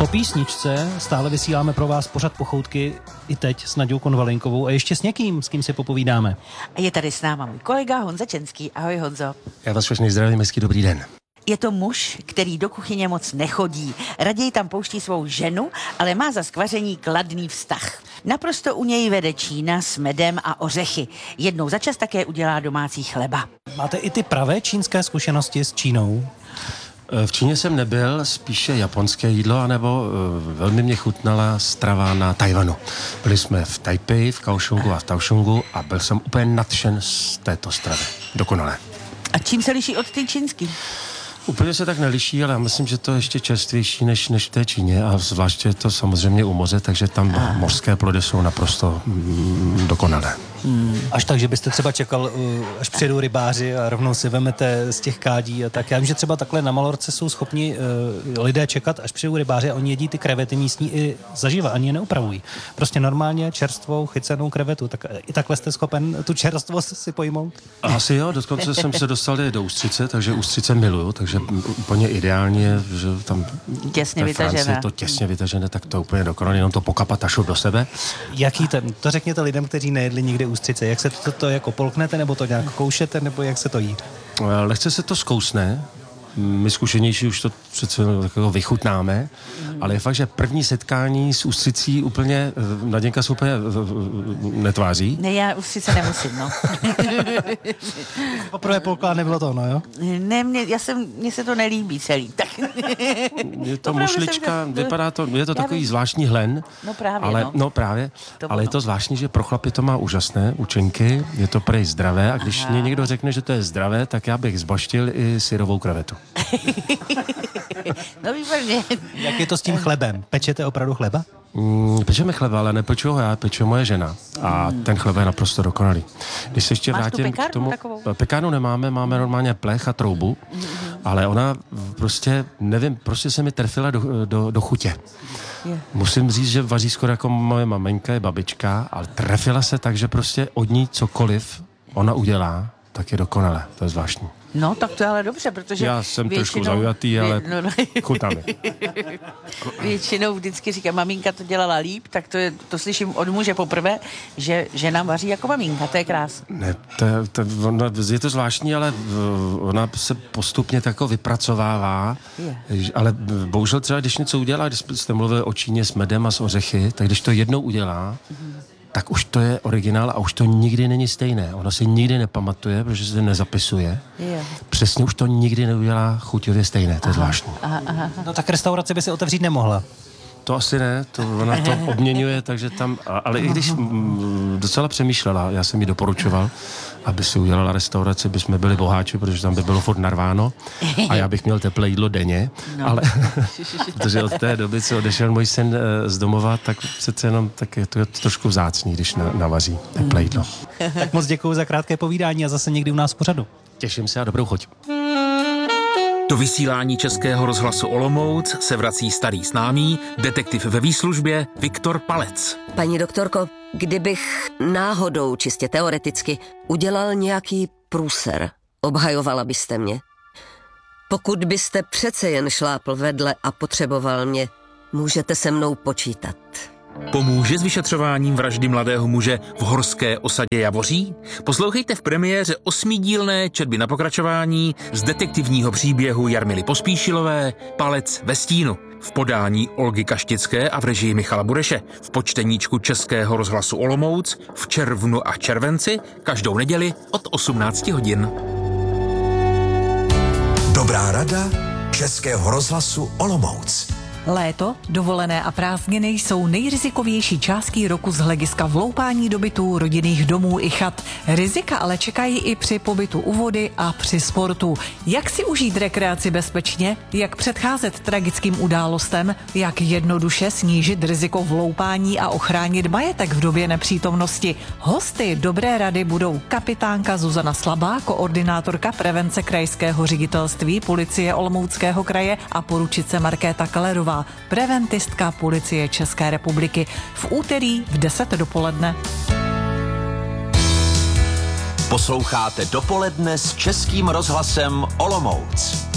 Po písničce stále vysíláme pro vás pořad Pochoutky i teď s Naďou Konvalinkovou a ještě s někým, s kým si popovídáme. A je tady s náma můj kolega Honza Čenský. Ahoj, Honzo. Já vás všechny zdravím, hezký dobrý den. Je to muž, který do kuchyně moc nechodí. Raději tam pouští svou ženu, ale má za skvaření kladný vztah. Naprosto u něj vede Čína s medem a ořechy. Jednou za čas také udělá domácí chleba. Máte i ty pravé čínské zkušenosti s Čínou? V Číně jsem nebyl, spíše japonské jídlo, anebo velmi mě chutnala strava na Tajvanu. Byli jsme v Taipei, v Kaohsiungu a v Taohsiungu a byl jsem úplně nadšen z této stravy. Dokonalé. A čím se liší od té čínský? Úplně se tak neliší, ale já myslím, že to je ještě čerstvější než v té Číně a zvláště je to samozřejmě u moře, takže tam mořské plody jsou naprosto dokonalé. Až tak, že byste třeba čekal, až přijedou rybáři a rovnou si vemete z těch kádí a tak. Já vím, že třeba takhle na Malorce jsou schopni lidé čekat, až přijedou rybáři a oni jedí ty krevety místní i zaživa, ani je neupravují. Prostě normálně čerstvou, chycenou krevetu. Tak i takhle jste schopen tu čerstvost si pojmout? Asi jo, dokonce jsem se dostal do ústřice, takže ústřice miluju, takže úplně ideálně, že tam těsně vytažené. To těsně vytažené, tak to úplně dokonalé, jenom to pokapat a šup do sebe. Jaký to řekněte lidem, kteří nejedli nikdy ústřice. Jak se to jako polknete, nebo to nějak koušete, nebo jak se to jí? Lehce se to zkousne. My zkušenější už to přece takového vychutnáme, ale je fakt, že první setkání s ústřicí úplně, Naděnka se úplně netváří. Ne, já ústřice nemusím, no. Poprvé polkla nebylo to, no jo? Ne, mně se to nelíbí celý. Tak. Je to mušlička, vypadá to, je to takový zvláštní hlen. No právě, ale, no právě, ale je to zvláštní, že pro chlapy to má úžasné účinky, je to prej zdravé a když mě někdo řekne, že to je zdravé, tak já bych zbaštil i syrovou krevetu. No výborně. Jak je to s tím chlebem? Pečete opravdu chleba? Pečeme chleba, ale nepeču ho já, peče moje žena. A ten chleba je naprosto dokonalý. Když se ještě vrátím k tomu... Pekárnu nemáme, máme normálně plech a troubu, ale ona prostě, nevím, prostě se mi trefila do chutě. Musím říct, že vaří skoro jako moje maminka, je babička, ale trefila se tak, že prostě od ní cokoliv ona udělá, tak je dokonalé. To je zvláštní. No, tak to je ale dobře, protože já jsem trošku zaujatý, ale chutná mi. Většinou vždycky říkám, maminka to dělala líp, tak to slyším od muže poprvé, že žena vaří jako maminka, to je krásné. Ne, je to zvláštní, ale ona se postupně tako vypracovává, ale bohužel třeba, když něco udělá, když jste mluvili o Číně s medem a s ořechy, tak když to jednou udělá, tak už to je originál a už to nikdy není stejné. Ona si nikdy nepamatuje, protože se nezapisuje. Přesně už to nikdy neudělá chuťově stejné, to je zvláštní. No tak restaurace by si otevřít nemohla. To asi ne, ona to obměňuje, takže tam, ale i když docela přemýšlela, já jsem jí doporučoval, aby si udělala restauraci, by jsme byli boháči, protože tam by bylo furt narváno a já bych měl teplé jídlo denně, ale protože od té doby, co odešel můj syn z domova, tak přece jenom tak je to trošku vzácný, když navaří teplé jídlo. Tak moc děkuju za krátké povídání a zase někdy u nás v pořadu. Těším se a dobrou chuť. Do vysílání Českého rozhlasu Olomouc se vrací starý známý, detektiv ve výslužbě Viktor Palec. Paní doktorko, kdybych náhodou, čistě teoreticky, udělal nějaký průser, obhajovala byste mě? Pokud byste přece jen šlápl vedle a potřeboval mě, můžete se mnou počítat. Pomůže s vyšetřováním vraždy mladého muže v horské osadě Javoří? Poslouchejte v premiéře 8dílné četby na pokračování z detektivního příběhu Jarmily Pospíšilové Palec ve stínu v podání Olgy Kaštické a v režii Michala Bureše v počteníčku Českého rozhlasu Olomouc v červnu a červenci každou neděli od 18 hodin. Dobrá rada Českého rozhlasu Olomouc. Léto, dovolené a prázdniny jsou nejrizikovější částí roku z hlediska vloupání do bytů, rodinných domů i chat. Rizika ale čekají i při pobytu u vody a při sportu. Jak si užít rekreaci bezpečně, jak předcházet tragickým událostem, jak jednoduše snížit riziko vloupání a ochránit majetek v době nepřítomnosti. Hosty dobré rady budou kapitánka Zuzana Slabá, koordinátorka prevence krajského ředitelství policie Olomouckého kraje a poručice Markéta Kalerová, preventistka policie České republiky. V úterý v 10 dopoledne. Posloucháte Dopoledne s Českým rozhlasem Olomouc.